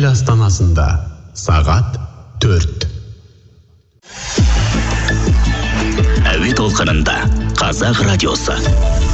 ел астанасында сағат 4. Әуе толқынында Қазақ радиосы.